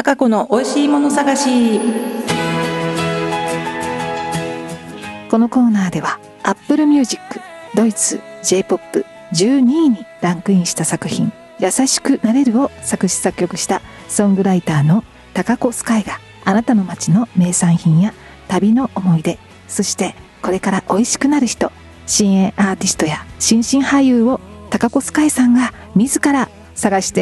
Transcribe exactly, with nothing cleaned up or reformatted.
高子の美味しいもの探し。 このコーナーでは Apple Music ドイツ J-ポップじゅうにいにランクインした作品優しくなれるを作詞作曲したソングライターの高子スカイがあなたの街の名産品や旅の思い出、そしてこれから美味しくなる人、新鋭アーティストや新進俳優を高子スカイさんが自ら探して